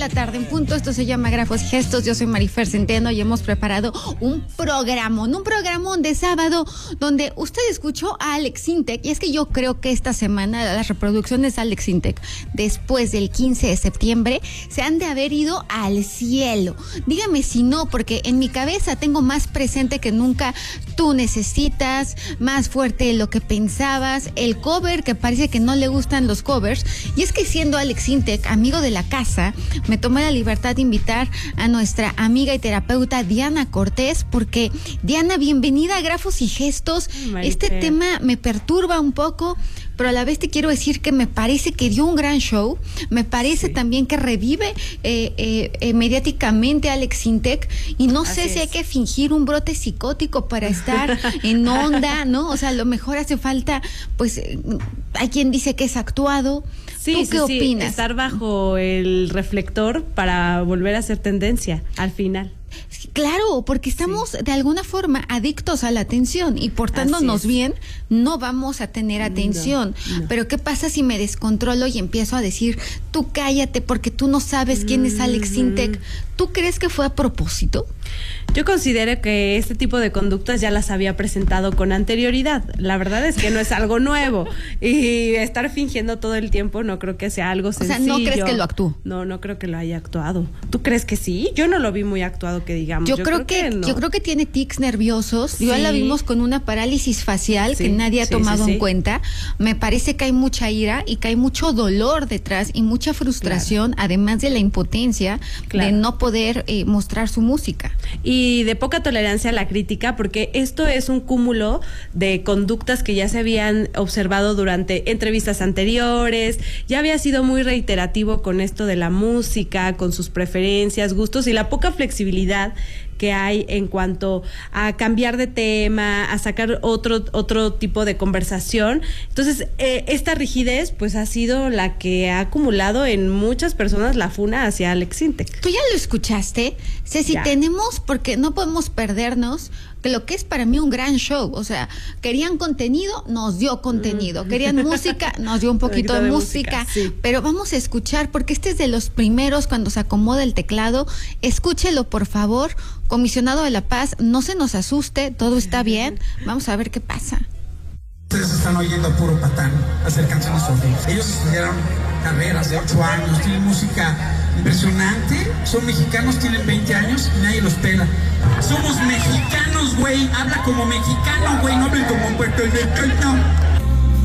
la tarde en punto. Esto se llama Grafos y Gestos. Yo soy Marifer Centeno y hemos preparado un programón de sábado donde usted escuchó a Alex Sintek. Y es que yo creo que esta semana las reproducciones de Alex Sintek después del 15 de septiembre se han de haber ido al cielo. Dígame si no, porque en mi cabeza tengo más presente que nunca Tú Necesitas, Más Fuerte de lo que Pensabas, el cover que parece que no le gustan los covers. Y es que siendo Alex Sintek amigo de la casa, me tomé la libertad de invitar a nuestra amiga y terapeuta Diana Cortés, porque Diana, bienvenida a Grafos y Gestos. Este tema me perturba un poco, pero a la vez te quiero decir que me parece que dio un gran show. Me parece también que revive mediáticamente a Alex Sintek, y no sé si hay que fingir un brote psicótico para estar en onda, ¿no? O sea, a lo mejor hace falta, pues, hay quien dice que es actuado. ¿Tú qué opinas? Estar bajo el reflector para volver a ser tendencia al final. Claro, porque estamos de alguna forma adictos a la atención y portándonos bien no vamos a tener atención. No. Pero ¿qué pasa si me descontrolo y empiezo a decir, tú cállate porque tú no sabes quién es Alex Sintek? ¿Tú crees que fue a propósito? Yo considero que este tipo de conductas ya las había presentado con anterioridad. La verdad es que no es algo nuevo. Y estar fingiendo todo el tiempo no creo que sea algo sencillo. O sea, ¿no crees que lo actuó? No creo que lo haya actuado. ¿Tú crees que sí? Yo no lo vi muy actuado, que digamos. Yo creo que tiene tics nerviosos. Ya la vimos con una parálisis facial que nadie ha tomado en cuenta. Me parece que hay mucha ira y que hay mucho dolor detrás y mucha frustración, además de la impotencia de no poder mostrar su música. Y de poca tolerancia a la crítica, porque esto es un cúmulo de conductas que ya se habían observado durante entrevistas anteriores. Ya había sido muy reiterativo con esto de la música, con sus preferencias, gustos y la poca flexibilidad que hay en cuanto a cambiar de tema, a sacar otro tipo de conversación. Entonces, esta rigidez pues ha sido la que ha acumulado en muchas personas la funa hacia Alex Sintek. ¿Tú ya lo escuchaste? Ceci, tenemos, porque no podemos perdernos lo que es para mí un gran show. O sea, querían contenido, nos dio contenido. Querían música, nos dio un poquito de música. Pero vamos a escuchar, porque este es de los primeros cuando se acomoda el teclado. Escúchelo, por favor. Comisionado de la Paz, no se nos asuste, todo está bien. Vamos a ver qué pasa. Ustedes están oyendo a puro patán hacer canciones horribles. Ellos estudiaron carreras de 8 años, tienen música impresionante, son mexicanos, tienen 20 años y nadie los pela. Somos mexicanos, güey, habla como mexicano, güey, no hablen como puertorriqueño.